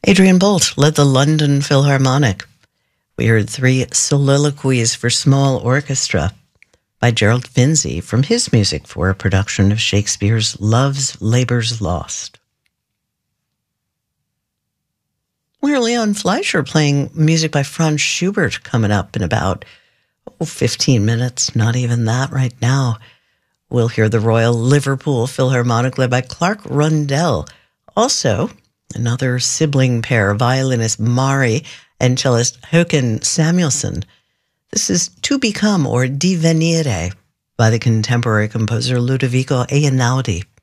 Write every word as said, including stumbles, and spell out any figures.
Adrian Bolt led the London Philharmonic. We heard three soliloquies for small orchestra by Gerald Finzi from his music for a production of Shakespeare's Love's Labour's Lost. We hear Leon Fleischer playing music by Franz Schubert coming up in about oh, fifteen minutes, not even that right now. We'll hear the Royal Liverpool Philharmonic led by Clark Rundell. Also, another sibling pair, violinist Mari and cellist Håkan Samuelsson. This is To Become or Divenire by the contemporary composer Ludovico Einaudi.